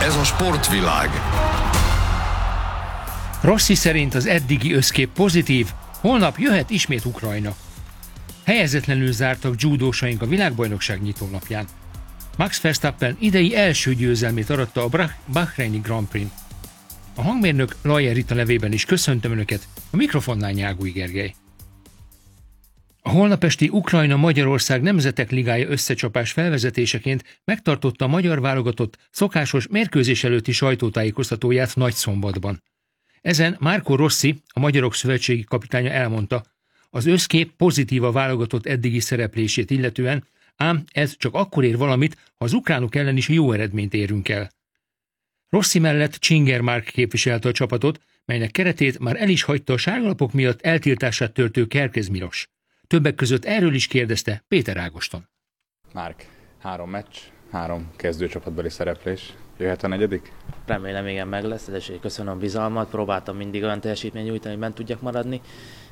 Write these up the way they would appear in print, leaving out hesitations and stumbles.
Ez a sportvilág. Rossi szerint az eddigi összkép pozitív, holnap jöhet ismét Ukrajna. Helyezetlenül zártak judósaink a világbajnokság nyitónapján. Max Verstappen idei első győzelmét aratta a Bahreini Grand Prix-n. A hangmérnök Lajer Rita nevében is köszöntöm Önöket, a mikrofonnál Nyágúj Gergely. A holnap esti Ukrajna-Magyarország Nemzetek Ligája összecsapás felvezetéseként megtartotta a magyar válogatott szokásos mérkőzés előtti sajtótájékoztatóját Nagyszombatban. Ezen Marco Rossi, a Magyarok Szövetségi kapitánya elmondta, az összkép pozitív a válogatott eddigi szereplését illetően, ám ez csak akkor ér valamit, ha az ukránok ellen is jó eredményt érünk el. Rossi mellett Csinger Márk képviselte a csapatot, melynek keretét már el is hagyta a sárgalapok miatt eltiltását töltő Kerkez Milos. Többek között erről is kérdezte Péter Ágoston. Márk, 3 meccs, 3 kezdőcsapatbeli szereplés. Jöhet a negyedik? Remélem igen meg lesz, de köszönöm a bizalmat, próbáltam mindig olyan teljesítményt nyújtani, hogy bent tudjak maradni,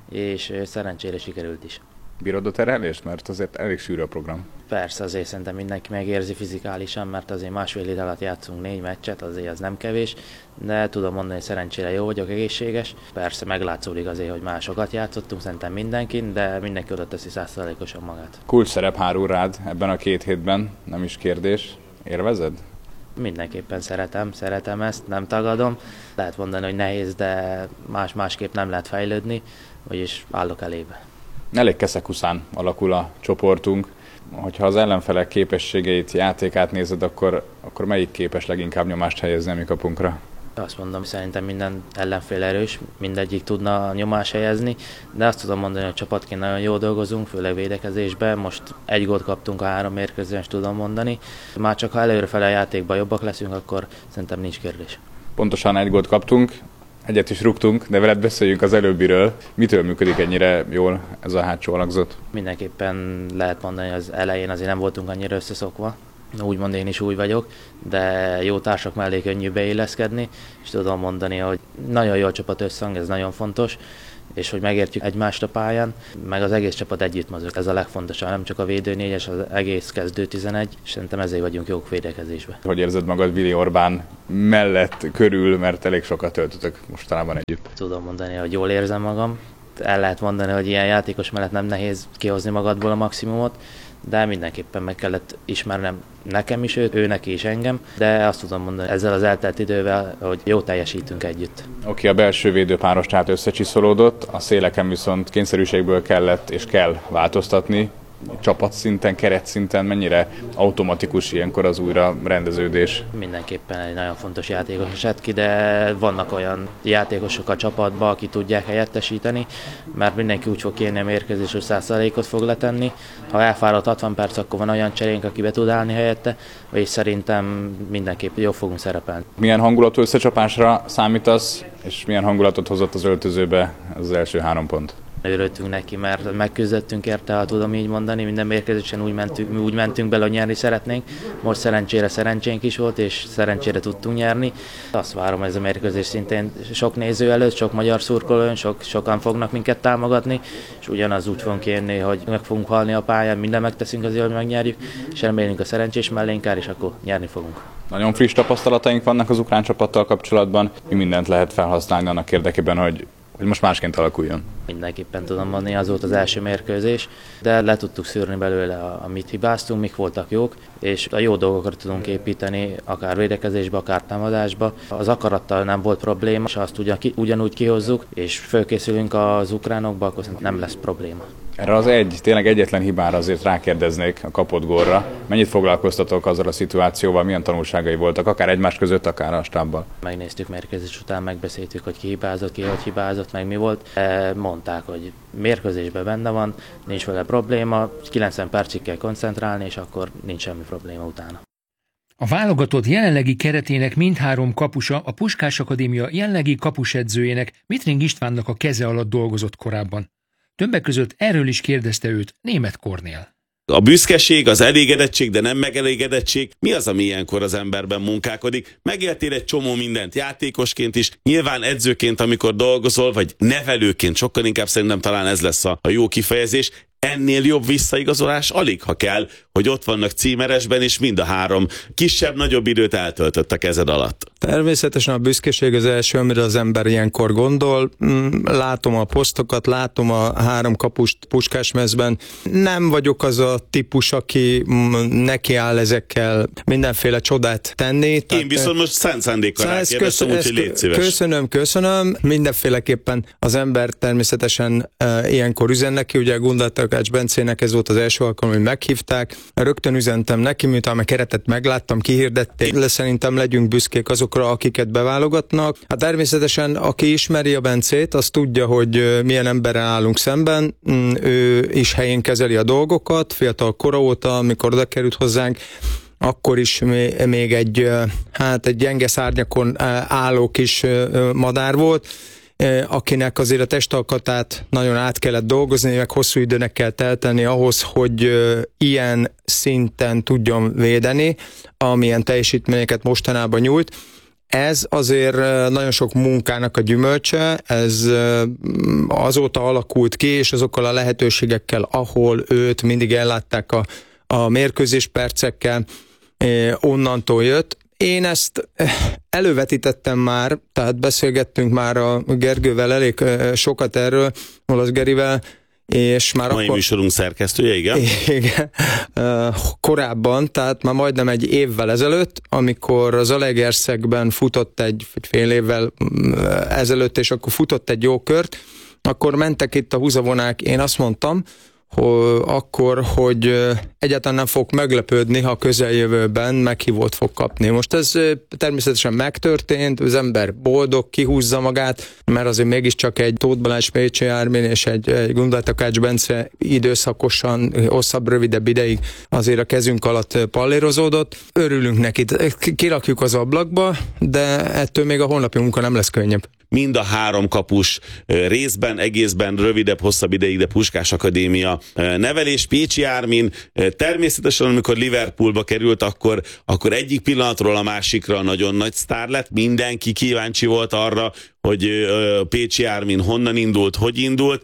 és szerencsére sikerült is. Bírod a terhelést? Mert azért elég sűrű a program. Persze, azért szerintem mindenki megérzi fizikálisan, mert azért másfél idő alatt játszunk 4 meccset, azért az nem kevés, de tudom mondani, hogy szerencsére jó vagyok, egészséges. Persze meglátszódik azért, hogy másokat játszottunk, szerintem mindenkin, de mindenki oda teszi 100%-osan magát. Kulcs szerep hárul rád ebben a 2 hétben, nem is kérdés. Élvezed? Mindenképpen szeretem ezt, nem tagadom. Lehet mondani, hogy nehéz, de másképp nem lehet fejlődni, vagyis állok elébe. Elég keszekuszán alakul a csoportunk. Hogyha az ellenfelek képességeit, játékát nézed, akkor melyik képes leginkább nyomást helyezni a mi kapunkra? Azt mondom, szerintem minden ellenfél erős, mindegyik tudna nyomást helyezni, de azt tudom mondani, hogy csapatként nagyon jól dolgozunk, főleg védekezésben. Most 1 gólt kaptunk a 3 mérkőzésen, tudom mondani. Már csak ha előrefele a játékban jobbak leszünk, akkor szerintem nincs kérdés. Pontosan 1 gólt kaptunk, egyet is rúgtunk, de veled beszéljünk az előbbiről. Mitől működik ennyire jól ez a hátsó alakzat? Mindenképpen lehet mondani, hogy az elején azért nem voltunk annyira összeszokva. Úgymond én is új vagyok, de jó társak mellé könnyű beilleszkedni, és tudom mondani, hogy nagyon jó a csapat összhang, ez nagyon fontos, és hogy megértjük egymást a pályán, meg az egész csapat együtt mozog. Ez a legfontosabb, nem csak a védőnégyes, az egész kezdő 11, és szerintem ezért vagyunk jók védekezésben. Hogy érzed magad Vili Orbán mellett, körül, mert elég sokat töltötök mostanában együtt? Tudom mondani, hogy jól érzem magam. El lehet mondani, hogy ilyen játékos mellett nem nehéz kihozni magadból a maximumot, de mindenképpen meg kellett ismernem nekem is őt, ő neki is engem, de azt tudom mondani ezzel az eltelt idővel, hogy jó teljesítünk együtt. Oké, a belső védőpáros tehát összecsiszolódott, a széleken viszont kényszerűségből kellett és kell változtatni. Csapatszinten, keretszinten mennyire automatikus ilyenkor az újra rendeződés? Mindenképpen egy nagyon fontos játékos esett ki, de vannak olyan játékosok a csapatban, akik tudják helyettesíteni, mert mindenki úgy fog kérni a mérkőzés, hogy 100%-ot fog letenni. Ha elfáradt 60 perc, akkor van olyan cserénk, aki be tud állni helyette, és szerintem mindenképp jól fogunk szerepelni. Milyen hangulatú összecsapásra számítasz, és milyen hangulatot hozott az öltözőbe az első 3 pont? Örültünk neki, mert megküzdöttünk érte, ha tudom így mondani, minden mérkőzésen úgy mentünk bele, hogy nyerni szeretnénk. Most szerencsére szerencsénk is volt, és szerencsére tudtunk nyerni. Azt várom, ez a mérkőzés szintén sok néző előtt, sok magyar szurkoló, sokan fognak minket támogatni, és ugyanaz úgy fogunk kérni, hogy meg fogunk halni a pályán, minden megteszünk azért, hogy megnyerjük, és remélünk a szerencsés mellénk áll, és akkor nyerni fogunk. Nagyon friss tapasztalataink vannak az ukrán csapattal kapcsolatban. Mi mindent lehet felhasználni annak érdekében, hogy most másként alakuljon? Mindenképpen tudom mondani, az volt az első mérkőzés, de le tudtuk szűrni belőle, amit hibáztunk, mik voltak jók, és a jó dolgokat tudunk építeni, akár védekezésbe, akár támadásba. Az akarattal nem volt probléma, és azt ugyanúgy kihozzuk, és fölkészülünk az ukránokba, akkor nem lesz probléma. Erre az tényleg egyetlen hibára azért rákérdeznék, a kapott gólra. Mennyit foglalkoztatok azzal a szituációval, milyen tanulságai voltak, akár egymás között, akár a stábbal? Megnéztük mérkőzés után, megbeszéltük, hogy ki hibázott, hogy hibázott, meg mi volt. Mondták, hogy mérkőzésben benne van, nincs vele probléma, 90 percig kell koncentrálni, és akkor nincs semmi probléma utána. A válogatott jelenlegi keretének mindhárom kapusa a Puskás Akadémia jelenlegi kapusedzőjének, Mitring Istvánnak a keze alatt dolgozott korábban. Többek között erről is kérdezte őt Németh Kornél. A büszkeség, az elégedettség, de nem megelégedettség, mi az, ami ilyenkor az emberben munkálkodik? Megéltél egy csomó mindent játékosként is, nyilván edzőként, amikor dolgozol, vagy nevelőként, sokkal inkább szerintem talán ez lesz a jó kifejezés. Ennél jobb visszaigazolás alig, ha kell, hogy ott vannak címeresben, és mind a három kisebb-nagyobb időt eltöltött a kezed alatt. Természetesen a büszkeség az első, amire az ember ilyenkor gondol. Látom a posztokat, látom a 3 kapust Puskásmezben. Nem vagyok az a típus, aki nekiáll ezekkel mindenféle csodát tenni. Én viszont most szent szándékkal rákérdeztem, úgyhogy légy szíves. Köszönöm. Mindenféleképpen az ember természetesen ilyenkor üzen neki, ugye Gundel-Takács Bencének ez volt az első alkalom, hogy meghívták. Rögtön üzentem neki, miután a keretet megláttam, kihirdették. Szerintem legyünk büszkék azokra, akiket beválogatnak. Hát természetesen, aki ismeri a Bencét, az tudja, hogy milyen emberrel állunk szemben. Ő is helyén kezeli a dolgokat, fiatal kora óta, amikor oda került hozzánk, akkor is még egy gyenge szárnyakon álló kis madár volt, akinek azért a testalkatát nagyon át kellett dolgozni, meg hosszú időnek kell telteni ahhoz, hogy ilyen szinten tudjon védeni, amilyen teljesítményeket mostanában nyújt. Ez azért nagyon sok munkának a gyümölcse, ez azóta alakult ki, és azokkal a lehetőségekkel, ahol őt mindig ellátták a mérkőzés percekkel, onnantól jött. Én ezt elővetítettem már, tehát beszélgettünk már a Gergővel elég sokat erről, Olasz Gerivel, és már mai műsorunk szerkesztője, igen? Igen. Korábban, tehát már majdnem egy évvel ezelőtt, amikor az Zalaegerszegben futott egy fél évvel ezelőtt, és akkor futott egy jó kört, akkor mentek itt a húzavonák, én azt mondtam, hogy egyáltalán nem fog meglepődni, ha a közeljövőben meghívót fog kapni. Most ez természetesen megtörtént, az ember boldog, kihúzza magát, mert azért mégiscsak egy Tóth Balázs, Pécsi Ármin és egy Gundel-Takács Bence időszakosan, hosszabb, rövidebb ideig azért a kezünk alatt pallérozódott. Örülünk neki, kirakjuk az ablakba, de ettől még a holnapi munka nem lesz könnyebb. Mind a 3 kapus részben, egészben, rövidebb, hosszabb ideig, de Puskás Akadémia nevelés. Pécsi Ármin természetesen, amikor Liverpoolba került, akkor egyik pillanatról a másikra nagyon nagy sztár lett. Mindenki kíváncsi volt arra, hogy Pécsi Ármin honnan indult, hogy indult.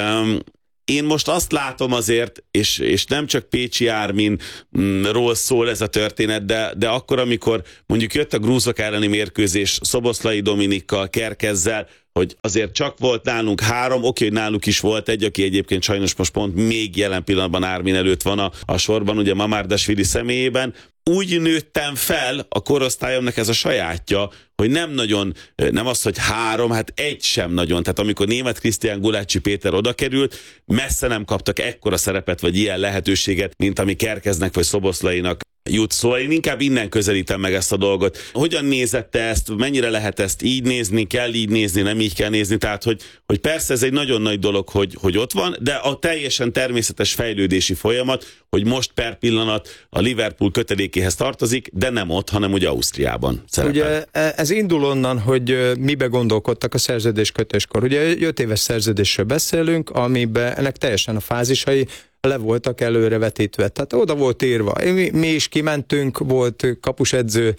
Én most azt látom azért, és nem csak Pécsi Árminról szól ez a történet, de akkor, amikor mondjuk jött a grúzok elleni mérkőzés Szoboszlai Dominikkal, Kerkezzel, hogy azért csak volt nálunk 3, oké, hogy náluk is volt egy, aki egyébként sajnos most pont még jelen pillanatban Ármin előtt van a sorban, ugye Mamárdasvili személyében. Úgy nőttem fel, a korosztályomnak ez a sajátja, hogy nem az, hogy 3, hát egy sem nagyon. Tehát amikor Németh Krisztián, Gulácsi Péter oda került, messze nem kaptak ekkora szerepet, vagy ilyen lehetőséget, mint ami Kerkeznek, vagy Szoboszlainak jut. Szóval én inkább innen közelítem meg ezt a dolgot. Hogyan nézett te ezt? Mennyire lehet ezt így nézni? Kell így nézni? Nem így kell nézni? Tehát, hogy persze ez egy nagyon nagy dolog, hogy ott van, de a teljesen természetes fejlődési folyamat, hogy most per pillanat a Liverpool kötelékéhez tartozik, de nem ott, hanem ugye Ausztriában szerepel. Ugye ez indul onnan, hogy mibe gondolkodtak a szerződéskötéskor. Ugye 5 éves szerződésről beszélünk, amiben ennek teljesen a fázisai le voltak előrevetítve. Tehát oda volt írva. Mi is kimentünk, volt kapusedző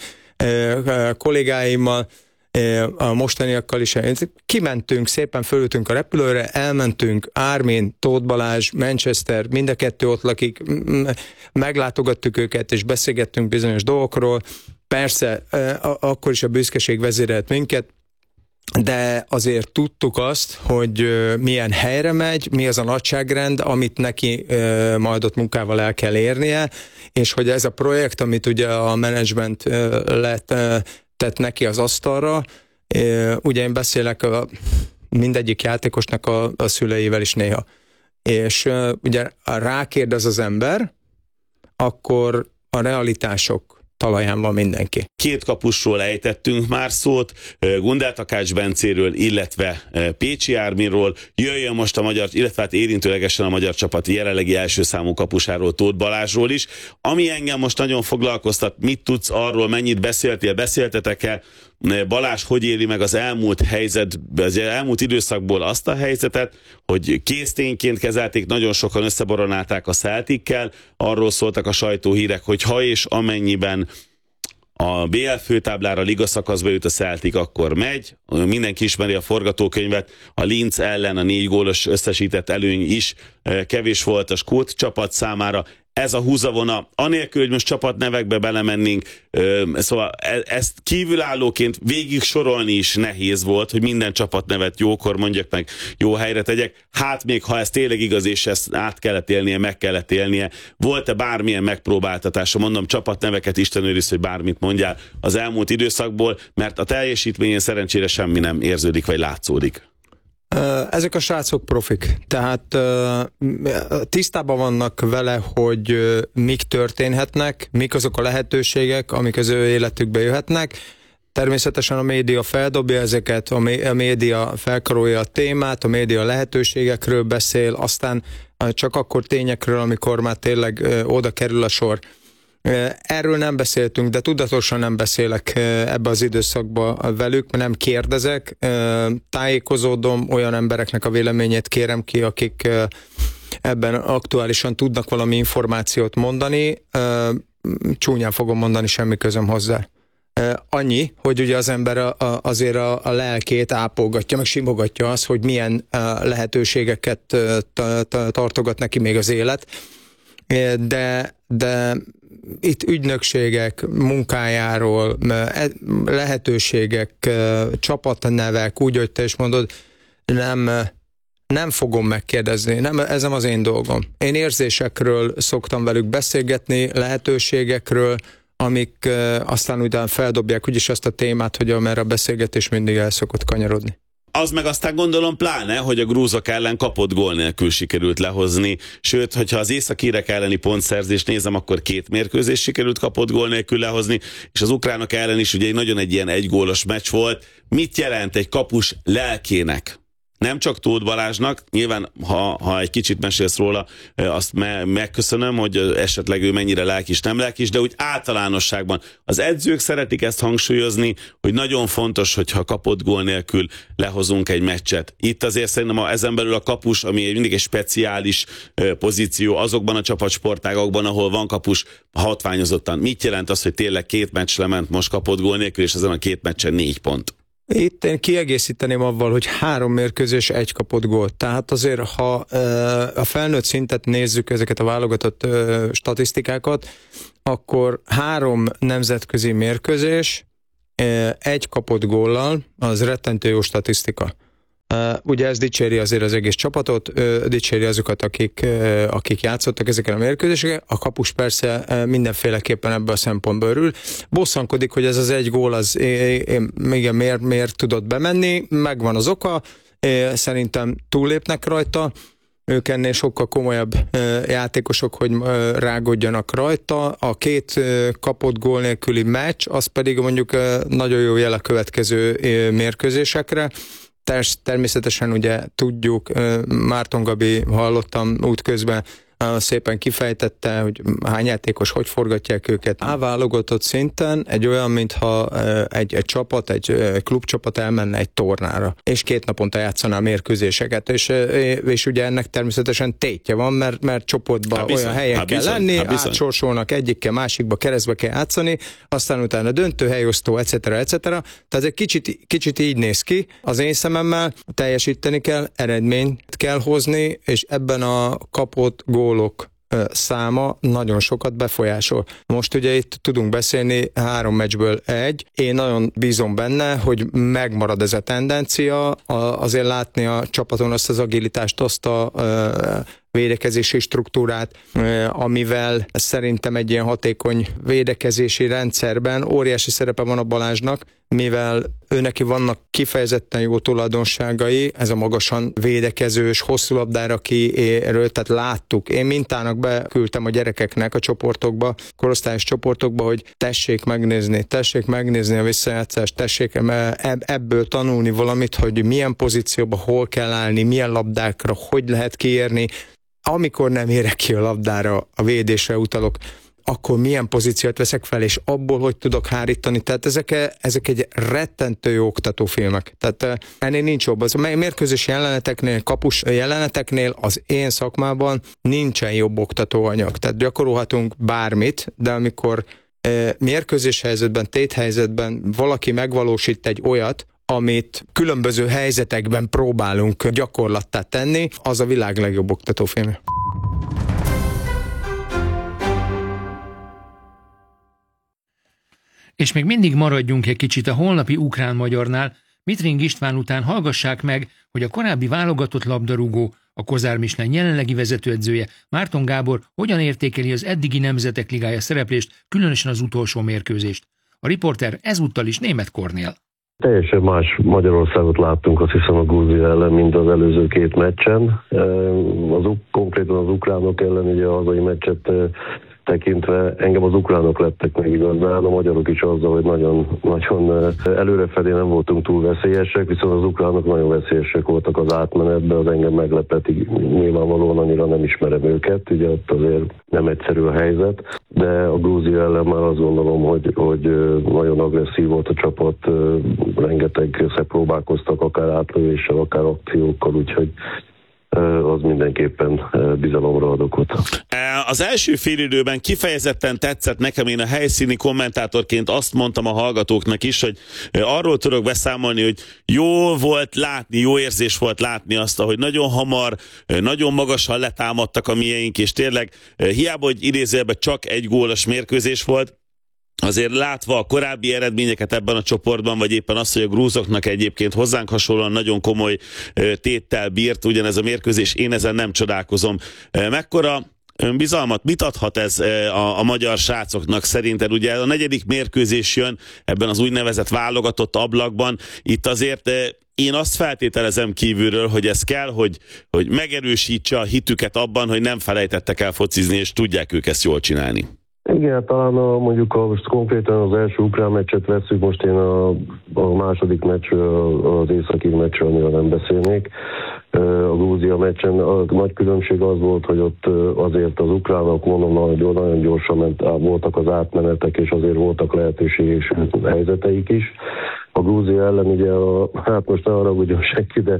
kollégáimmal, a mostaniakkal is. Kimentünk, szépen fölültünk a repülőre, elmentünk Ármin, Tóth Balázs, Manchester, mind a 2 ott lakik, meglátogattuk őket, és beszélgettünk bizonyos dolgokról. Persze, akkor is a büszkeség vezérelt minket, de azért tudtuk azt, hogy milyen helyre megy, mi az a nagyságrend, amit neki majd ott munkával el kell érnie, és hogy ez a projekt, amit ugye a menedzsment tett neki az asztalra, ugye én beszélek mindegyik játékosnak a szüleivel is néha, és ugye rákérdez az ember, akkor a realitások talaján van mindenki. 2 kapusról ejtettünk már szót, Gundel-Takács Bencéről, illetve Pécsi Árminról. Jöjjön most a magyar, illetve hát érintőlegesen a magyar csapat jelenlegi első számú kapusáról, Tóth Balázsról is. Ami engem most nagyon foglalkoztat, mit tudsz arról, mennyit beszéltetek-e? Balázs hogy éli meg az elmúlt időszakból azt a helyzetet, hogy késztényként kezelték, nagyon sokan összeboronálták a Celtickel, arról szóltak a sajtóhírek, hogy ha és amennyiben a BL főtáblára, liga szakaszba jut a Celtic, akkor megy. Mindenki ismeri a forgatókönyvet, a Linz ellen a 4 gólos összesített előny is kevés volt a skót csapat számára. Ez a húzavona, anélkül, hogy most csapatnevekbe belemennénk, szóval ezt kívülállóként végig sorolni is nehéz volt, hogy minden csapatnevet jókor mondjak meg, jó helyre tegyek. Hát még ha ez tényleg igaz, és ezt át kellett élnie, meg kellett élnie, volt-e bármilyen megpróbáltatása, mondom csapatneveket, Isten őriz, hogy bármit mondjál az elmúlt időszakból, mert a teljesítményén szerencsére semmi nem érződik, vagy látszódik. Ezek a srácok profik, tehát tisztában vannak vele, hogy mik történhetnek, mik azok a lehetőségek, amik az ő életükbe jöhetnek. Természetesen a média feldobja ezeket, a média felkarolja a témát, a média lehetőségekről beszél, aztán csak akkor tényekről, amikor már tényleg oda kerül a sor. Erről nem beszéltünk, de tudatosan nem beszélek ebbe az időszakba velük, mert nem kérdezek, tájékozódom, olyan embereknek a véleményét kérem ki, akik ebben aktuálisan tudnak valami információt mondani, csúnyán fogom mondani, semmi közöm hozzá. Annyi, hogy ugye az ember azért a lelkét ápolgatja, meg simogatja az, hogy milyen lehetőségeket tartogat neki még az élet, de itt ügynökségek munkájáról, lehetőségek, csapatnevek, úgy, hogy te is mondod, nem fogom megkérdezni, ez nem az én dolgom. Én érzésekről szoktam velük beszélgetni, lehetőségekről, amik aztán utána feldobják úgyis azt a témát, hogy amerre a beszélgetés mindig el szokott kanyarodni. Az meg aztán gondolom pláne, hogy a grúzok ellen kapott gól nélkül sikerült lehozni, sőt, hogyha az északírek elleni pontszerzést nézem, akkor 2 mérkőzés sikerült kapott gól nélkül lehozni, és az ukránok ellen is ugye nagyon egy ilyen 1 gólos meccs volt. Mit jelent egy kapus lelkének? Nem csak Tóth Balázsnak, nyilván ha egy kicsit mesélsz róla, azt megköszönöm, hogy esetleg ő mennyire lelkis, nem lelkis, de úgy általánosságban az edzők szeretik ezt hangsúlyozni, hogy nagyon fontos, hogyha kapott gól nélkül lehozunk egy meccset. Itt azért szerintem ezen belül a kapus, ami mindig egy speciális pozíció azokban a csapatsportágokban, ahol van kapus, hatványozottan. Mit jelent az, hogy tényleg 2 meccs lement most kapott gól nélkül, és ezen a 2 meccsen 4 pont? Itt én kiegészíteném avval, hogy 3 mérkőzés, 1 kapott gólt. Tehát azért, ha a felnőtt szintet nézzük, ezeket a válogatott statisztikákat, akkor 3 nemzetközi mérkőzés, 1 kapott góllal, az rettentő jó statisztika. Ugye ez dicséri azért az egész csapatot, dicséri azokat, akik játszottak ezeken a mérkőzéseken. A kapus persze mindenféleképpen ebből a szempontból örül. Bosszankodik, hogy ez az 1 gól, az igen, miért tudott bemenni, megvan az oka, szerintem túllépnek rajta, ők ennél sokkal komolyabb játékosok, hogy rágodjanak rajta. A 2 kapott gól nélküli meccs, az pedig mondjuk nagyon jó jel a következő mérkőzésekre. Természetesen ugye tudjuk, Márton Gabi, hallottam útközben, szépen kifejtette, hogy hány játékos, hogy forgatják őket. Válogatott szinten egy olyan, mintha egy csapat, egy klubcsapat elmenne egy tornára, és 2 naponta játszaná mérkőzéseket, és ugye ennek természetesen tétje van, mert csoportban olyan helyen kell lenni, átsorsolnak egyikkel, másikba, keresztbe kell játszani, aztán utána döntő, helyosztó, etc. Tehát egy kicsit így néz ki. Az én szememmel teljesíteni kell, eredményt kell hozni, és ebben a kapott gólok száma nagyon sokat befolyásol. Most ugye itt tudunk beszélni 3 meccsből 1. Én nagyon bízom benne, hogy megmarad ez a tendencia, azért látni a csapaton azt az agilitást, azt a védekezési struktúrát, amivel szerintem egy ilyen hatékony védekezési rendszerben óriási szerepe van a Balázsnak, mivel őneki vannak kifejezetten jó tulajdonságai, ez a magasan védekezős, hosszú labdára kiérő, tehát láttuk. Én mintának beküldtem a gyerekeknek a csoportokba, korosztályos csoportokba, hogy tessék megnézni a visszajátszást, tessék ebből tanulni valamit, hogy milyen pozícióban hol kell állni, milyen labdákra, hogy lehet kiérni. Amikor nem érek ki a labdára, a védésre utalok, akkor milyen pozíciót veszek fel, és abból hogy tudok hárítani. Tehát ezek egy rettentő jó oktatófilmek. Tehát ennél nincs jobb. Az mérkőzés jeleneteknél, kapus jeleneteknél az én szakmában nincsen jobb oktatóanyag. Tehát gyakorolhatunk bármit, de amikor mérkőzés helyzetben, téthelyzetben valaki megvalósít egy olyat, amit különböző helyzetekben próbálunk gyakorlattá tenni, az a világ legjobb oktatófilmje. És még mindig maradjunk egy kicsit a holnapi ukrán-magyarnál. Mitring István után hallgassák meg, hogy a korábbi válogatott labdarúgó, a Kozár Michelin jelenlegi vezetőedzője Márton Gábor hogyan értékeli az eddigi Nemzetek Ligája szereplést, különösen az utolsó mérkőzést. A riporter ezúttal is Németh Kornél. Teljesen más Magyarországot láttunk, azt hiszem, a Grúzia ellen, mint az előző két meccsen. Konkrétan az ukránok ellen, ugye a hazai meccset tekintve engem az ukránok lettek meg igazán, a magyarok is azzal, hogy nagyon előrefelé nem voltunk túl veszélyesek, viszont az ukránok nagyon veszélyesek voltak az átmenetben, az engem meglepett, nyilvánvalóan annyira nem ismerem őket, ugye ott azért nem egyszerű a helyzet, de a Grúzia ellen már azt gondolom, hogy nagyon agresszív volt a csapat, rengetegszer próbálkoztak, akár átlövéssel, akár akciókkal, úgyhogy az mindenképpen bizalomra ad okot. Az első félidőben kifejezetten tetszett nekem, én a helyszíni kommentátorként azt mondtam a hallgatóknak is, hogy arról tudok beszámolni, hogy jó volt látni, jó érzés volt látni azt, hogy nagyon hamar, nagyon magasan letámadtak a mieink, és tényleg hiába, hogy idézőjelben csak egy gólos mérkőzés volt, azért látva a korábbi eredményeket ebben a csoportban, vagy éppen azt, hogy a grúzoknak egyébként hozzánk hasonlóan nagyon komoly téttel bírt ugyanez a mérkőzés, én ezen nem csodálkozom. Mekkora önbizalmat mit adhat ez a magyar srácoknak szerinted? Ugye a negyedik mérkőzés jön ebben az úgynevezett válogatott ablakban. Itt azért én azt feltételezem kívülről, hogy ez kell, hogy megerősítse a hitüket abban, hogy nem felejtettek el focizni, és tudják ők ezt jól csinálni. Igen, talán most konkrétan az első ukrán meccset vesszük, most én a második meccsről, az északi meccsről annyira nem beszélnék. A Grúzia meccsen a nagy különbség az volt, hogy ott azért az ukránok, mondom, nagyon gyorsan voltak az átmenetek, és azért voltak lehetőség és helyzeteik is. A Grúzia ellen ugye, hát most ne haragudjon senki, de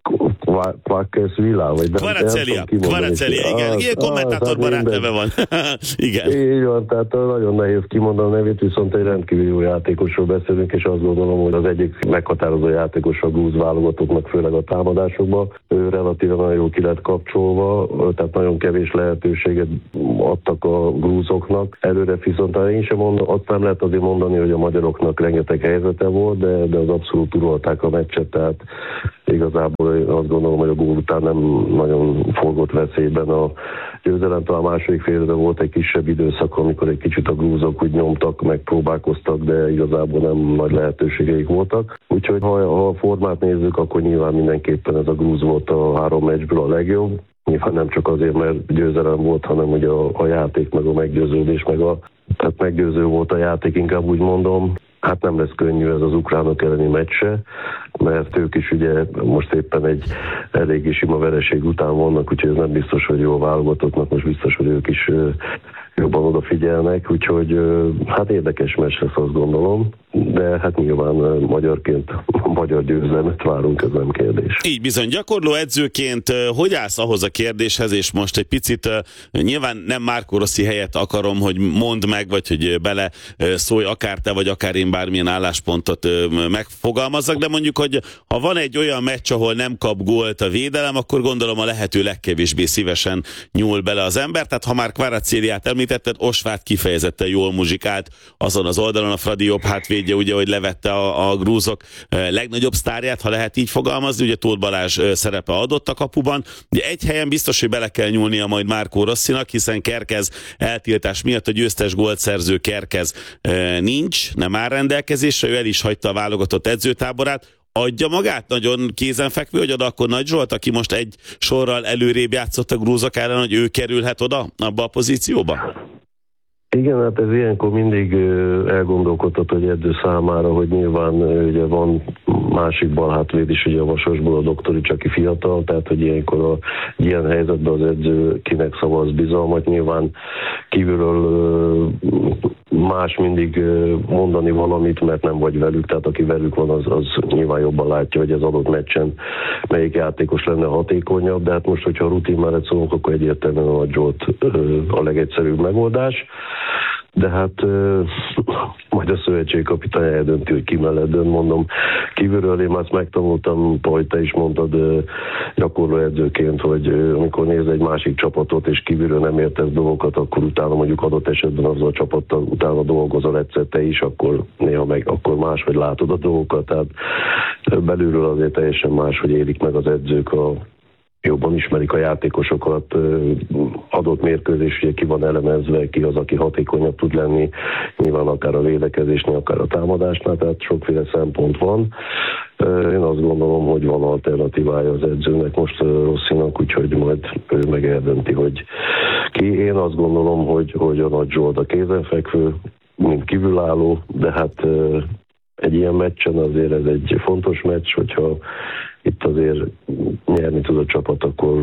Kvaratskhelia, vagy Kvaratskhelia, igen. Ilyen kommentátor barátneve van. Igen. Így van, tehát nagyon nehéz kimondani a nevét, viszont egy rendkívül jó játékosról beszélünk, és azt gondolom, hogy az egyik meghatározó játékos a grúz válogatottnak, főleg a támadásokban. Ő relatíven nagyon jól ki lett kapcsolva, tehát nagyon kevés lehetőséget adtak a grúzoknak. Előre viszont én sem mondom, azt nem lehet azért mondani, hogy a magyaroknak rengeteg helyzete volt, de az abszolút uralták a meccset, tehát igazából azt gondolom, hogy a gól után nem nagyon forgott veszélyben a győzelem. Talán a második félidőben volt egy kisebb időszak, amikor egy kicsit a grúzok úgy nyomtak, meg próbálkoztak, de igazából nem nagy lehetőségeik voltak. Úgyhogy ha a formát nézzük, akkor nyilván mindenképpen ez a grúz volt a 3 meccsből a legjobb. Nyilván nem csak azért, mert győzelem volt, hanem hogy a játék, meg a meggyőződés, tehát meggyőző volt a játék, inkább úgy mondom. Hát nem lesz könnyű ez az ukránok elleni meccse, mert ők is ugye most éppen egy eléggé sima vereség után vannak, úgyhogy ez nem biztos, hogy jó válogatottnak, most biztos, hogy ők is jobban odafigyelnek, úgyhogy hát érdekes meccs lesz, azt gondolom, de hát nyilván magyarként magyar győzelmet várunk, ez nem kérdés. Így bizony, gyakorló edzőként hogy állsz ahhoz a kérdéshez, és most egy picit nyilván nem Marco Rossi helyett akarom, hogy mondd meg, vagy hogy bele szólj akár te, vagy akár én bármilyen álláspontot megfogalmazzak, de mondjuk, hogy ha van egy olyan meccs, ahol nem kap gólt a védelem, akkor gondolom a lehető legkevésbé szívesen nyúl bele az ember, tehát ha már Kvaratskheliát említetted, Osvát kifejezetten jól muzsikált azon az oldalon, a Fradi jobb hátvédje, ugye, hogy levette a grúzok legnagyobb sztárját, ha lehet így fogalmazni, ugye Tóth Balázs szerepe adott a kapuban. Ugye egy helyen biztos, hogy bele kell nyúlnia majd Marco Rossinak, hiszen Kerkez eltiltás miatt a győztes gólt szerző Kerkez nincs, nem áll rendelkezésre, ő el is hagyta a válogatott edzőtáborát. Adja magát nagyon kézenfekvő, hogy oda akkor Nagy Zsolt, aki most egy sorral előrébb játszott a grúzok ellen, hogy ő kerülhet oda, abba a pozícióba? Igen, hát ez ilyenkor mindig elgondolkodtat, hogy edző számára, hogy nyilván ugye van másik balhátvéd is, ugye a Vasasból a Doktori, csak fiatal, tehát hogy ilyenkor ilyen helyzetben az edző kinek szavaz bizalmat, nyilván kívülről más mindig mondani valamit, mert nem vagy velük, tehát aki velük van, az nyilván jobban látja, hogy az adott meccsen melyik játékos lenne hatékonyabb, de hát most, hogyha rutin mellett szólunk, akkor egyértelműen a Nagy Zsolt a legegyszerűbb megoldás. de hát majd a szövetségkapitány eldönti, hogy ki mellett dönt, mondom. Kívülről én már ezt megtanultam, Paj, te is mondtad gyakorló edzőként, hogy amikor néz egy másik csapatot, és kívülről nem értesz dolgokat, akkor utána mondjuk adott esetben azzal a csapattal utána dolgozol egyszer te is, akkor néha meg akkor máshogy látod a dolgokat, tehát belülről azért teljesen máshogy élik meg az edzők jobban ismerik a játékosokat, adott mérkőzés, ugye ki van elemezve, ki az, aki hatékonyabb tud lenni, nyilván akár a védekezésnél, akár a támadásnál, tehát sokféle szempont van. Én azt gondolom, hogy van alternatívája az edzőnek most Rossinak, úgyhogy majd ő meg eldönti, hogy ki. Én azt gondolom, hogy a Nagy Zsolt a kézenfekvő, mint kívülálló, de hát egy ilyen meccsen azért ez egy fontos meccs, hogyha itt azért nyerni tud a csapat, akkor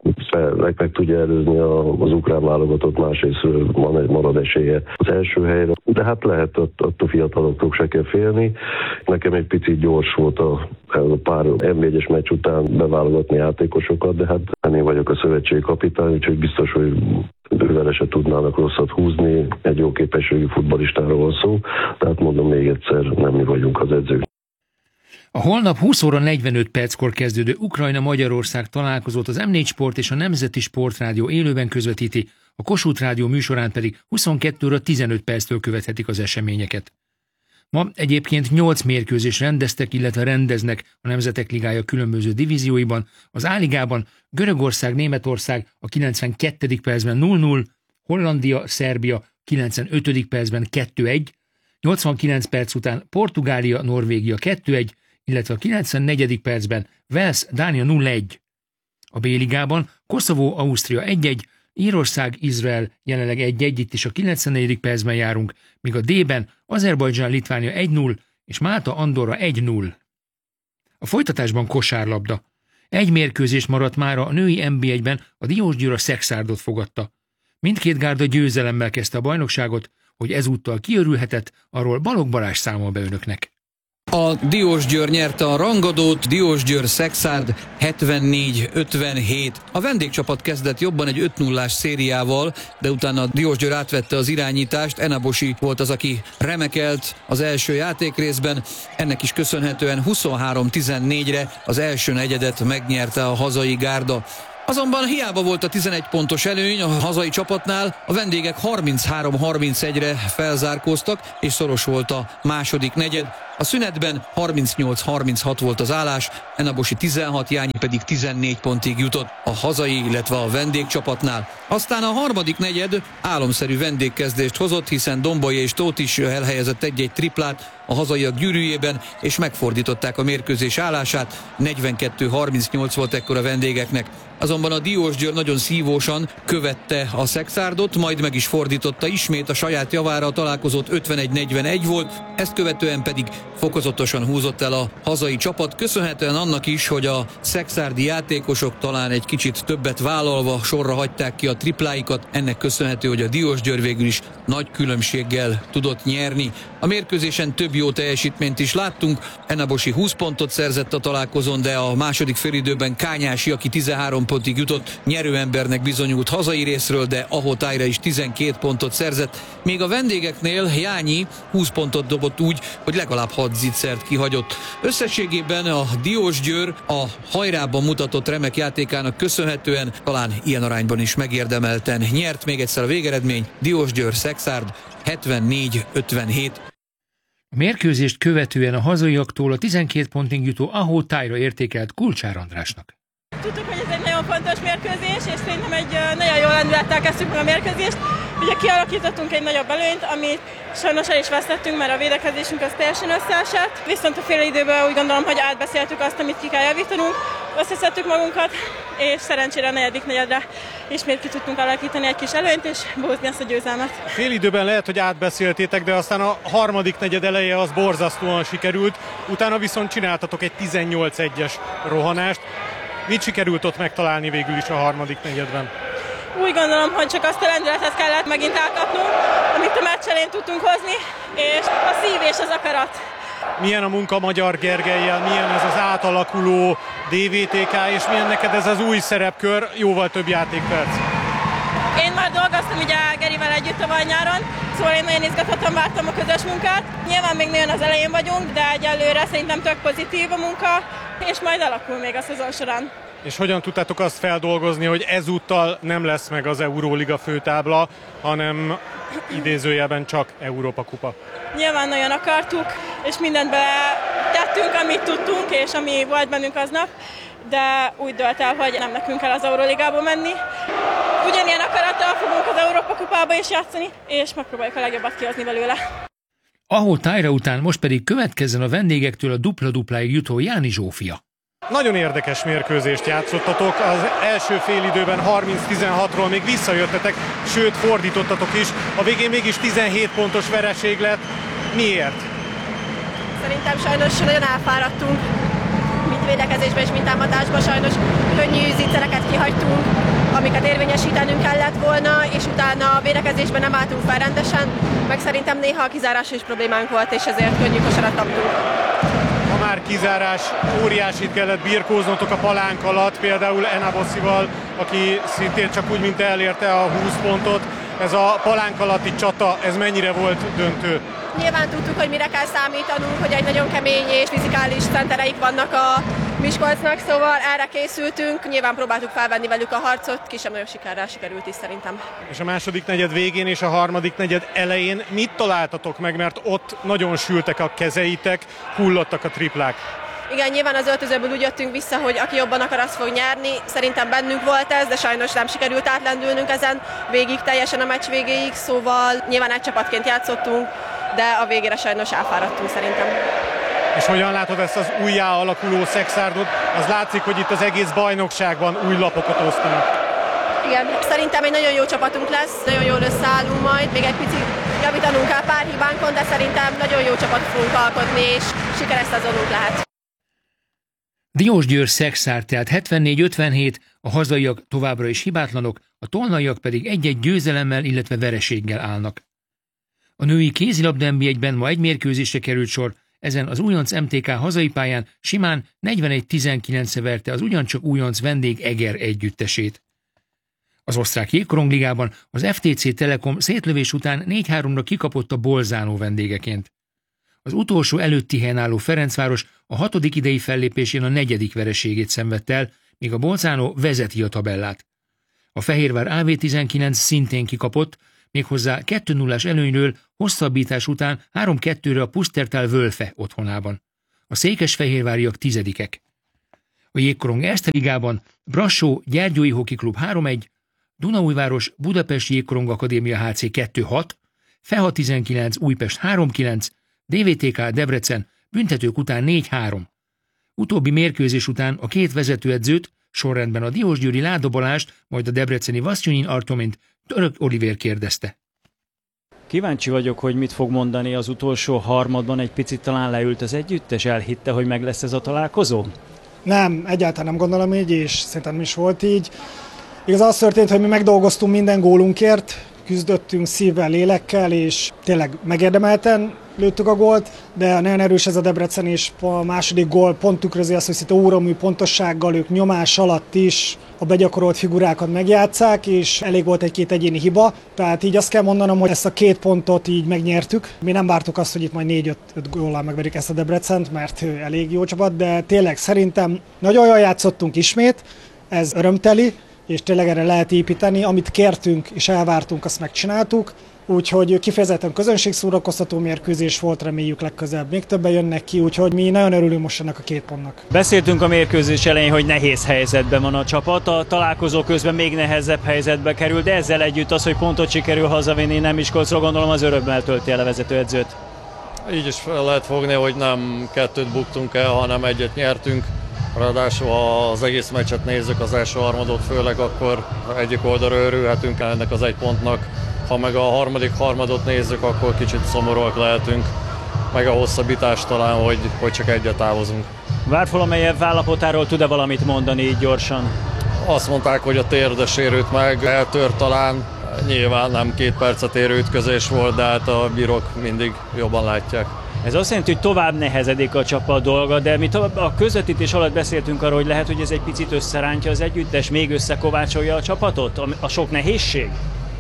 meg tudja előzni az ukrán válogatott, másrészt marad esélye az első helyre. De hát lehet, attól fiataloktól se kell félni. Nekem egy picit gyors volt a pár NB1-es meccs után beválogatni játékosokat, de hát én vagyok a szövetségkapitány, úgyhogy biztos, hogy ővele se tudnának rosszat húzni, egy jó képességű futballistáról van szó, tehát mondom még egyszer, nem mi vagyunk az edzők. A holnap 20 óra 45 perckor kezdődő Ukrajna-Magyarország találkozót az M4 Sport és a Nemzeti Sportrádió élőben közvetíti, a Kossuth Rádió műsorán pedig 22 óra 15 perctől követhetik az eseményeket. Ma egyébként 8 mérkőzést rendeztek, illetve rendeznek a Nemzetek Ligája különböző divízióiban. Az A-ligában Görögország-Németország a 92. percben 0-0, Hollandia-Szerbia 95. percben 2-1, 89 perc után Portugália-Norvégia 2-1, illetve a 94. percben Wales-Dánia 0-1. A B-ligában Koszovó-Ausztria 1-1, Írország-Izrael jelenleg 1-1, itt is a 94. percben járunk, míg a D-ben Azerbajdzsán-Litvánia 1-0 és Málta-Andorra 1-0. A folytatásban kosárlabda. Egy mérkőzés maradt mára a női NB1-ben, a Diósgyőr a Szexárdot fogadta. Mindkét gárda győzelemmel kezdte a bajnokságot, hogy ezúttal kiörülhetett, arról Balogh Balázs számol be önöknek. A Diósgyőr nyerte a rangadót, Diósgyőr-Szexárd 74-57. A vendégcsapat kezdett jobban egy 5-0-ás szériával, de utána a Diósgyőr átvette az irányítást. Enabosi volt az, aki remekelt az első játékrészben. Ennek is köszönhetően 23-14-re az első negyedet megnyerte a hazai gárda. Azonban hiába volt a 11 pontos előny a hazai csapatnál, a vendégek 33-31-re felzárkóztak, és szoros volt a második negyed. A szünetben 38-36 volt az állás, Enabosi 16, Jányi pedig 14 pontig jutott a hazai, illetve a vendégcsapatnál. Aztán a harmadik negyed álomszerű vendégkezdést hozott, hiszen Dombolya és Tóth is elhelyezett egy-egy triplát a hazaiak gyűrűjében, és megfordították a mérkőzés állását. 42-38 volt ekkor a vendégeknek. Azonban a Diósgyőr nagyon szívósan követte a Szexárdot, majd meg is fordította ismét a saját javára, a találkozót 51-41 volt, ezt követően pedig fokozatosan húzott el a hazai csapat, köszönhetően annak is, hogy a szexárdi játékosok talán egy kicsit többet vállalva sorra hagyták ki a tripláikat, ennek köszönhető, hogy a Diósgyőr végül is nagy különbséggel tudott nyerni. A mérkőzésen több jó teljesítményt is láttunk, Enabosi 20 pontot szerzett a találkozón, de a második félidőben Kányási, aki 13 pontig jutott, nyerőembernek bizonyult hazai részről, de Ahó Tájra is 12 pontot szerzett, még a vendégeknél Jányi 20 pontot dobott úgy, hogy legalább 6 zicsert kihagyott. Összességében a Diósgyőr a hajrában mutatott remek játékának köszönhetően talán ilyen arányban is megérdemelten nyert. Még egyszer a végeredmény: Diósgyőr-Szexárd 74-57. A mérkőzést követően a hazaiaktól a 12 pontig jutó Ahó Tájra értékelt Kulcsár Andrásnak. Tudtuk, hogy ez egy nagyon fontos mérkőzés, és szerintem egy nagyon jó lendülettel kezdtük meg a mérkőzést. Ugye kialakítottunk egy nagyobb előnyt, amit sajnos el is vesztettünk, mert a védekezésünk az teljesen összeesett. Viszont a fél időben úgy gondolom, hogy átbeszéltük azt, amit ki kell javítanunk, összeszedtük magunkat, és szerencsére a negyedik negyedre ismét ki tudtunk alakítani egy kis előnyt, és behúzni ezt a győzelmet. Fél időben lehet, hogy átbeszéltétek, de aztán a harmadik negyed eleje az borzasztóan sikerült, utána viszont csináltatok egy 18-1-es rohanást. Mit sikerült ott megtalálni végül is a harmadik negyedben? Úgy gondolom, hogy csak azt a lendületet kellett megint átadnunk, amit a meccs elején tudtunk hozni, és a szív és az akarat. Milyen a munka Magyar Gergellyel, milyen ez az átalakuló DVTK, és milyen neked ez az új szerepkör, jóval több játékperc? Én már dolgoztam ugye Gerivel együtt tavaly nyáron, szóval én nagyon izgatottan vártam a közös munkát. Nyilván még nagyon az elején vagyunk, de egyelőre szerintem tök pozitív a munka, és majd alakul még a szezon során. És hogyan tudtátok azt feldolgozni, hogy ezúttal nem lesz meg az Euróliga főtábla, hanem idézőjelben csak Európa kupa? Nyilván nagyon akartuk, és mindent tettünk, amit tudtunk, és ami volt bennünk aznap, de úgy dölt el, hogy nem nekünk kell az Euróligába menni. Ugyanilyen akarattal fogunk az Európa kupába is játszani, és megpróbáljuk a legjobbat kihozni belőle. Ahol Tájra után most pedig következzen a vendégektől a dupla-dupláig jutó Jáni Zsófia. Nagyon érdekes mérkőzést játszottatok, az első félidőben 30-16-ról még visszajöttetek, sőt fordítottatok is, a végén mégis 17 pontos vereség lett. Miért? Szerintem sajnos nagyon elfáradtunk, mind védekezésben és mind támadásban, sajnos könnyű zicsereket kihagytunk, amiket érvényesítenünk kellett volna, és utána a védekezésben nem álltunk fel rendesen, meg szerintem néha a kizárás is problémánk volt, és ezért könnyű kosarat kaptunk. Ha már kizárás, óriásit kellett birkóznotok a palánk alatt, például Enabossival, aki szintén csak úgy, mint elérte a 20 pontot. Ez a palánk alatti csata, ez mennyire volt döntő? Nyilván tudtuk, hogy mire kell számítanunk, hogy egy nagyon kemény és fizikális centereik vannak a Miskolcnak, szóval erre készültünk, nyilván próbáltuk felvenni velük a harcot, kisebb nagyon sikerrel sikerült is szerintem. És a második negyed végén és a harmadik negyed elején mit találtatok meg, mert ott nagyon sültek a kezeitek, hullottak a triplák? Igen, nyilván az öltözőből úgy jöttünk vissza, hogy aki jobban akar, az fog nyerni. Szerintem bennünk volt ez, de sajnos nem sikerült átlendülnünk ezen végig, teljesen a meccs végéig, szóval nyilván egy csapatként játszottunk, de a végére sajnos elfáradtunk szerintem. És hogyan látod ezt az újjá alakuló Szekszárdot? Az látszik, hogy itt az egész bajnokságban új lapokat osztanak. Igen, szerintem egy nagyon jó csapatunk lesz, nagyon jól összeállunk majd, még egy picit javítanunk kell pár hibánkon, de szerintem nagyon jó csapatot fogunk alkotni, és sikeres szezonunk lehet. Diósgyőr Szekszárd tehát 74-57, a hazaiak továbbra is hibátlanok, a tolnaiak pedig egy-egy győzelemmel, illetve vereséggel állnak. A női kézilabda NB1-ben ma egy mérkőzésre került sor, ezen az újonc MTK hazai pályán simán 41-19-re verte az ugyancsak újonc vendég Eger együttesét. Az osztrák jégkorongligában az FTC Telekom szétlövés után 4-3-ra kikapott a Bolzano vendégeként. Az utolsó előtti helyen álló Ferencváros a 6. idei fellépésén a 4. vereségét szenvedt el, míg a Bolzano vezeti a tabellát. A Fehérvár AV19 szintén kikapott, méghozzá 2-0-ás előnyről hosszabbítás után 3-2-re a Pusztertal Wölfe otthonában. A székesfehérváriak 10-ek. A jégkorong Erste Ligában Brassó Gyergyói Hoki Klub 3-1, Dunaújváros Budapest Jégkorong Akadémia HC 2-6, Feha 19 Újpest 3-9, DVTK Debrecen büntetők után 4-3. Utóbbi mérkőzés után a két vezetőedzőt, sorrendben a diósgyőri Láda Balást, majd a debreceni Vasztyonin Artomint Török Olivér kérdezte. Kíváncsi vagyok, hogy mit fog mondani az utolsó harmadban, egy picit talán leült az együttes, elhitte, hogy meg lesz ez a találkozó? Nem, egyáltalán nem gondolom így, és szerintem is volt így. Igaz, az történt, hogy mi megdolgoztunk minden gólunkért, küzdöttünk szívvel, lélekkel, és tényleg megérdemelten lőttük a gólt, de nagyon erős ez a Debrecen, és a második gól pont tükrözi azt, hogy szinte óramű pontossággal ők nyomás alatt is a begyakorolt figurákat megjátsszák, és elég volt egy-két egyéni hiba. Tehát így azt kell mondanom, hogy ezt a 2 pontot így megnyertük. Mi nem vártuk azt, hogy itt majd 4-5 góllal megverjük ezt a Debrecent, mert elég jó csapat, de tényleg szerintem nagyon jól játszottunk ismét, ez örömteli, és tényleg erre lehet építeni, amit kértünk és elvártunk, azt megcsináltuk. Úgyhogy kifejezetten közönségszórakoztató mérkőzés volt, reméljük legközelebb még többen jönnek ki, úgyhogy mi nagyon örülünk most ennek a 2 pontnak. Beszéltünk a mérkőzés elején, hogy nehéz helyzetben van a csapat, a találkozó közben még nehezebb helyzetbe kerül, de ezzel együtt az, hogy pontot sikerül hazavinni, nem Miskolcról, gondolom az örömmel tölti el a vezetőedzőt. Így is fel lehet fogni, hogy nem 2-t buktunk el, hanem 1-et nyertünk. Ráadásul, ha az egész meccset nézzük, az első harmadot főleg, akkor egyik oldalra örülhetünk ennek az 1 pontnak. Ha meg a harmadik harmadot nézzük, akkor kicsit szomorúak lehetünk, meg a hosszabbítás talán, hogy csak 1-et távozunk. Várfalamelyev állapotáról tud-e valamit mondani így gyorsan? Azt mondták, hogy a térde sérült meg, eltört talán. Nyilván nem 2 percet érő ütközés volt, de hát a bírók mindig jobban látják. Ez azt jelenti, hogy tovább nehezedik a csapat dolga, de mi a közvetítés alatt beszéltünk arról, hogy lehet, hogy ez egy picit összerántja az együttes, még összekovácsolja a csapatot, a sok nehézség?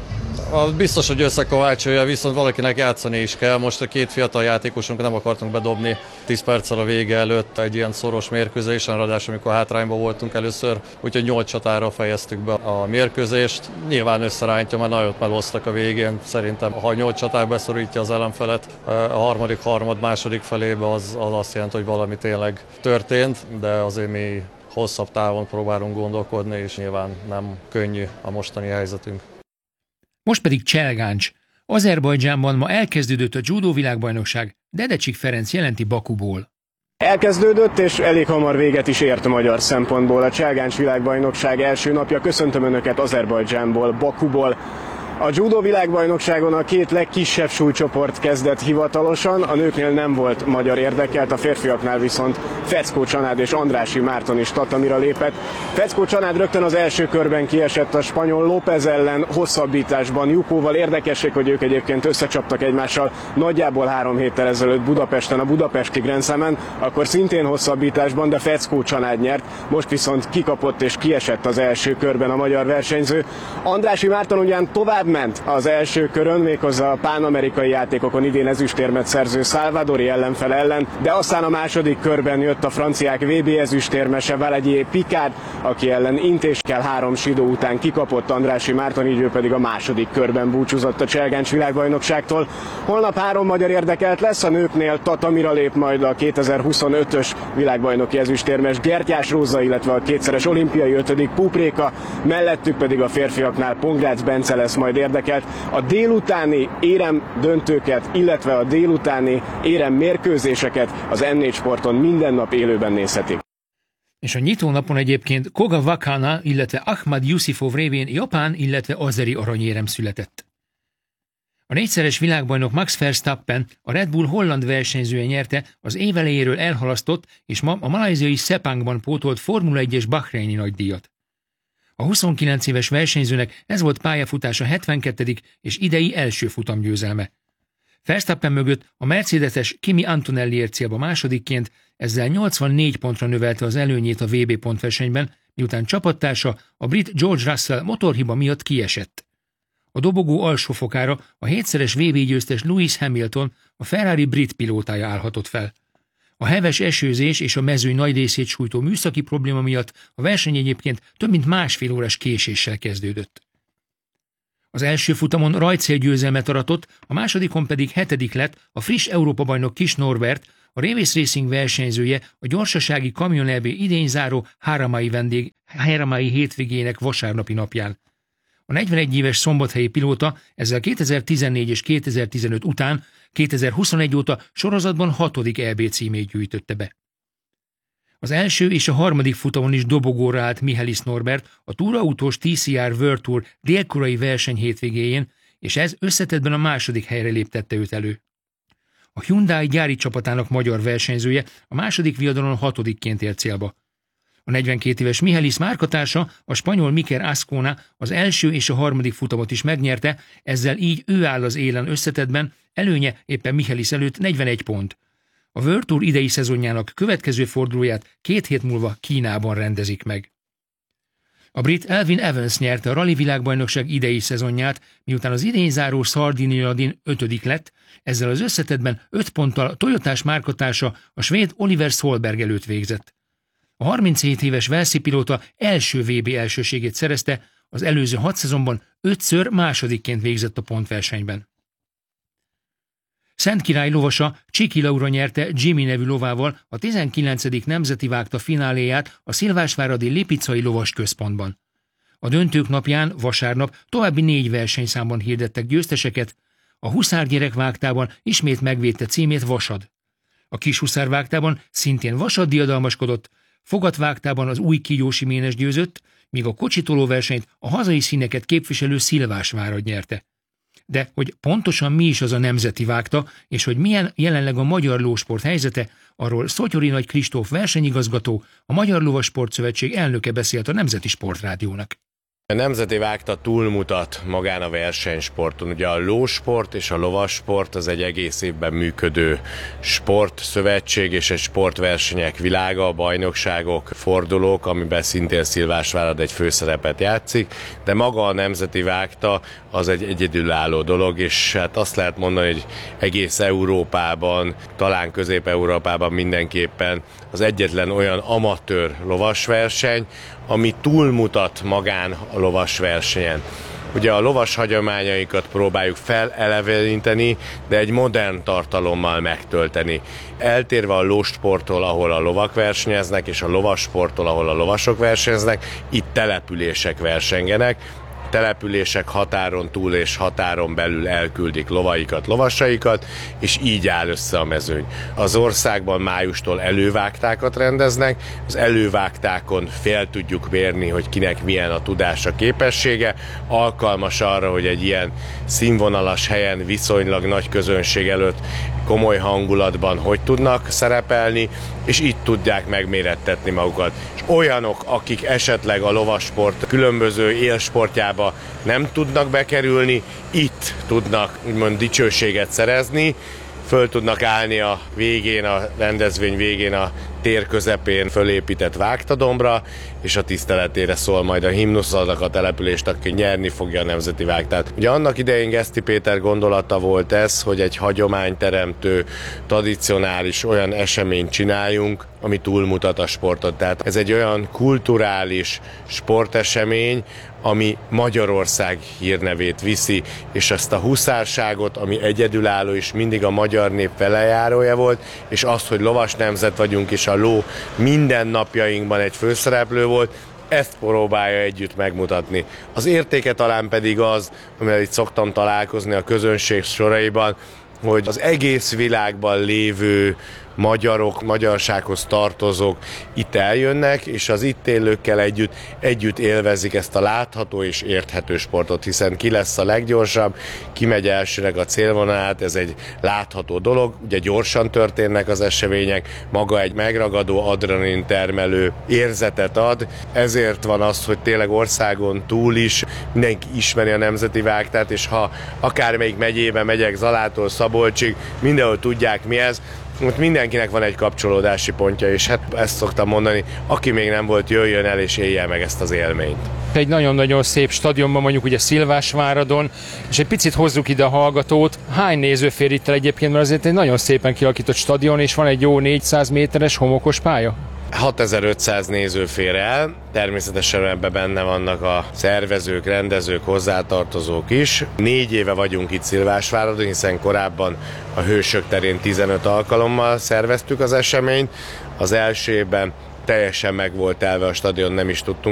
Biztos, hogy összekovácsolja, viszont valakinek játszani is kell. Most a két fiatal játékosunk nem akartunk bedobni 10 perccel a vége előtt egy ilyen szoros mérkőzésen, ráadásul amikor hátrányban voltunk először, úgyhogy 8 csatára fejeztük be a mérkőzést. Nyilván összerántja, mert nagyot meloztak a végén. Szerintem, ha 8 csatár beszorítja az ellenfelet, a harmadik harmad második felébe az azt jelenti, hogy valami tényleg történt, de azért mi hosszabb távon próbálunk gondolkodni, és nyilván nem könnyű a mostani helyzetünk. Most pedig Cselgáncs. Azerbajdzsánban ma elkezdődött a judó világbajnokság, Dedecsik Ferenc jelenti Bakuból. Elkezdődött, és elég hamar véget is ért magyar szempontból a Cselgáncs világbajnokság első napja. Köszöntöm Önöket Azerbajdzsánból, Bakuból. A judó világbajnokságon a két legkisebb súlycsoport kezdett hivatalosan, a nőknél nem volt magyar érdekelt, a férfiaknál viszont Feckó Csanád és Andrássy Márton is tatamira lépett. Feckó Csanád rögtön az első körben kiesett a spanyol López ellen hosszabbításban Jukóval. Érdekesség, hogy ők egyébként összecsaptak egymással nagyjából 3 héttel ezelőtt Budapesten, a budapesti Grand Slamen, akkor szintén hosszabbításban, de Feckó Csanád nyert, most viszont kikapott és kiesett az első körben a magyar versenyző. Andrássy Márton ugyan tovább ment az első körön, méghozzá a pánamerikai játékokon idén ezüstérmet szerző salvadori ellenfele ellen, de aztán a második körben jött a franciák VB ezüstérmese Valadier Picard, aki ellen intéskkel 3 sidó után kikapott Andrássy Márton, így ő pedig a második körben búcsúzott a Cselgáncs világbajnokságtól. Holnap 3 magyar érdekelt lesz, a nőknél tatamira lép majd a 2025-ös világbajnoki ezüstérmes Gertyás Róza, illetve a kétszeres olimpiai 5. Pupréka, mellettük pedig a férfiaknál Pongrácz Bence lesz majd érdekelt. A délutáni érem döntőket, illetve a délutáni érem mérkőzéseket az M4 Sporton minden nap élőben nézhetik. És a nyitónapon egyébként Koga Wakana, illetve Ahmad Yusifov révén japán, illetve azeri aranyérem született. A 4-szeres világbajnok Max Verstappen, a Red Bull holland versenyzője nyerte az év elejéről elhalasztott és ma a malajziai Sepangban pótolt Formula 1-es Bahreini nagydíjat. A 29 éves versenyzőnek ez volt pályafutása 72. és idei első futamgyőzelme. Verstappen mögött a mercedeses Kimi Antonelli ért célba másodikként, ezzel 84 pontra növelte az előnyét a VB pontversenyben, miután csapattársa, a brit George Russell motorhiba miatt kiesett. A dobogó alsó fokára a 7-szeres VB győztes Lewis Hamilton, a Ferrari brit pilótája állhatott fel. A heves esőzés és a mezőny nagy részét sújtó műszaki probléma miatt a verseny egyébként több mint másfél órás késéssel kezdődött. Az első futamon rajtcélgyőzelmet aratott, a másodikon pedig 7. lett a friss Európa-bajnok Kis Norbert, a Revis Racing versenyzője a gyorsasági Kamion EB idén záró háramai hétvégének vasárnapi napján. A 41 éves szombathelyi pilóta ezzel 2014 és 2015 után 2021 óta sorozatban 6. EB címét gyűjtötte be. Az első és a harmadik futamon is dobogóra állt Michelis Norbert a túrautós TCR World Tour délkorai verseny hétvégéjén, és ez összetettben a második helyre léptette őt elő. A Hyundai gyári csapatának magyar versenyzője a második viadalon 6-ként ért célba. A 42 éves Michelis márkatársa, a spanyol Mikel Azcona az első és a harmadik futamot is megnyerte, ezzel így ő áll az élen összetettben, előnye éppen Michelis előtt 41 pont. A World Tour idei szezonjának következő fordulóját 2 hét múlva Kínában rendezik meg. A brit Elfyn Evans nyerte a rali világbajnokság idei szezonját, miután az idén záró Sardinia-din 5. lett, ezzel az összetettben 5 ponttal a Toyotás márkatársa, a svéd Oliver Solberg előtt végzett. A 37 éves Velszi pilóta első VB elsőségét szerezte, az előző 6 szezonban 5-ször másodikként végzett a pontversenyben. Szent Király lovasa Csiki Laura nyerte Jimmy nevű lovával a 19. nemzeti vágta fináléját a Szilvásváradi Lipicai Lovas Központban. A döntők napján vasárnap további 4 versenyszámban hirdettek győzteseket, a huszárgyerek vágtában ismét megvédte címét Vasad. A kis huszárvágtában szintén Vasad diadalmaskodott, fogatvágtában az új Kígyósi Ménes győzött, míg a kocsitoló versenyt a hazai színeket képviselő Szilvásvárad nyerte. De hogy pontosan mi is az a nemzeti vágta, és hogy milyen jelenleg a magyar lósport helyzete, arról Szotyori Nagy Kristóf versenyigazgató, a Magyar Lovasport Szövetség elnöke beszélt a Nemzeti Sportrádiónak. A nemzeti vágta túlmutat magán a versenysporton. Ugye a lósport és a lovassport az egy egész évben működő sportszövetség és egy sportversenyek világa, bajnokságok, fordulók, amiben szintén Szilvásvárad egy főszerepet játszik, de maga a nemzeti vágta az egy egyedülálló dolog, és hát azt lehet mondani, hogy egész Európában, talán Közép-Európában mindenképpen az egyetlen olyan amatőr lovasverseny, ami túlmutat magán a lovasversenyen. Ugye a lovas hagyományaikat próbáljuk feleleveníteni, de egy modern tartalommal megtölteni. Eltérve a lósporttól, ahol a lovak versenyeznek, és a lovassporttól, ahol a lovasok versenyeznek, itt települések versengenek. Települések határon túl és határon belül elküldik lovaikat, lovasaikat, és így áll össze a mezőny. Az országban májustól elővágtákat rendeznek, az elővágtákon fel tudjuk mérni, hogy kinek milyen a tudása, képessége, alkalmas arra, hogy egy ilyen színvonalas helyen viszonylag nagy közönség előtt komoly hangulatban hogy tudnak szerepelni, és itt tudják megmérettetni magukat. És olyanok, akik esetleg a lovasport különböző élsportjába nem tudnak bekerülni, itt tudnak úgymond dicsőséget szerezni, föl tudnak állni a végén, a rendezvény végén a tér közepén fölépített vágtadombra, és a tiszteletére szól majd a himnusz annak a települést, aki nyerni fogja a nemzeti vágtát. Ugye annak idején Geszti Péter gondolata volt ez, hogy egy hagyományteremtő, tradicionális olyan eseményt csináljunk, ami túlmutat a sportot. Tehát ez egy olyan kulturális sportesemény, ami Magyarország hírnevét viszi, és ezt a huszárságot, ami egyedülálló és mindig a magyar nép velejárója volt, és azt, hogy lovas nemzet vagyunk, és a ló minden napjainkban egy főszereplő volt, ezt próbálja együtt megmutatni. Az értéke talán pedig az, amivel itt szoktam találkozni a közönség soraiban, hogy az egész világban lévő magyarok, magyarsághoz tartozók itt eljönnek, és az itt élőkkel együtt élvezik ezt a látható és érthető sportot, hiszen ki lesz a leggyorsabb, ki megy elsőnek a célvonalát, ez egy látható dolog, ugye gyorsan történnek az események, maga egy megragadó adrenalin termelő érzetet ad, ezért van az, hogy tényleg országon túl is mindenki ismeri a nemzeti vágtát, és ha akármelyik megyébe megyek, Zalától Szabolcsig, mindenhol tudják mi ez, ott mindenkinek van egy kapcsolódási pontja, és hát ezt szoktam mondani, aki még nem volt, jöjjön el és élje meg ezt az élményt. Egy nagyon-nagyon szép stadionban, mondjuk ugye Szilvásváradon, és egy picit hozzuk ide a hallgatót. Hány néző fér itt el egyébként, mert azért egy nagyon szépen kialakított stadion, és van egy jó 400 méteres homokos pálya? 6500 néző fér el, természetesen ebben benne vannak a szervezők, rendezők, hozzátartozók is. 4 éve vagyunk itt Szilvásváradon, hiszen korábban a Hősök terén 15 alkalommal szerveztük az eseményt. Az első évben teljesen meg volt elve a stadion, nem is tudtunk